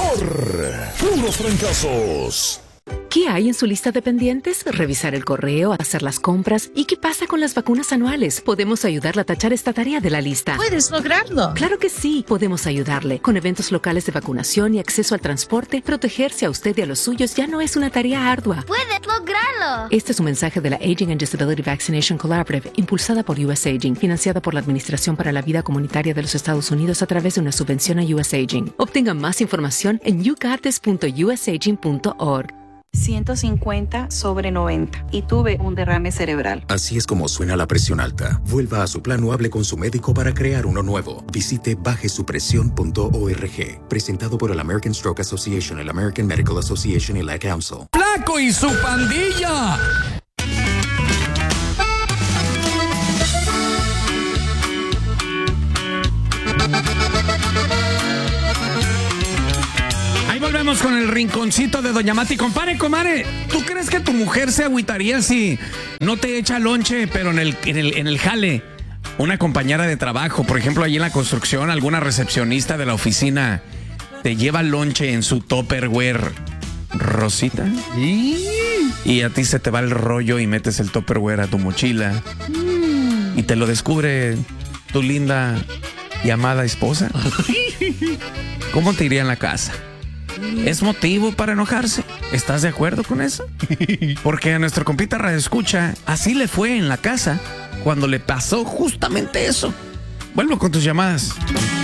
mejor. Puros fracasos. ¿Qué hay en su lista de pendientes? Revisar el correo, hacer las compras. ¿Y qué pasa con las vacunas anuales? Podemos ayudarle a tachar esta tarea de la lista. ¿Puedes lograrlo? Claro que sí, podemos ayudarle. Con eventos locales de vacunación y acceso al transporte, protegerse a usted y a los suyos ya no es una tarea ardua. ¡Puedes lograrlo! Este es un mensaje de la Aging and Disability Vaccination Collaborative, impulsada por US Aging, financiada por la Administración para la Vida Comunitaria de los Estados Unidos a través de una subvención a US Aging. Obtenga más información en yougotis.usaging.org. 150/90 y tuve un derrame cerebral. Así es como suena la presión alta. Vuelva a su plan o hable con su médico para crear uno nuevo. Visite bajesupresión.org. Presentado por el American Stroke Association, el American Medical Association y la Council. ¡Flaco y su pandilla! Volvemos con el rinconcito de Doña Mati. Compare, comadre, ¿tú crees que tu mujer se agüitaría si no te echa lonche, pero en el jale? Una compañera de trabajo, por ejemplo, allí en la construcción, alguna recepcionista de la oficina te lleva lonche en su Tupperware rosita. Y a ti se te va el rollo y metes el Tupperware a tu mochila. Y te lo descubre tu linda y amada esposa. ¿Cómo te iría en la casa? ¿Es motivo para enojarse? ¿Estás de acuerdo con eso? Porque a nuestro compita radioescucha así le fue en la casa cuando le pasó justamente eso. Vuelvo con tus llamadas.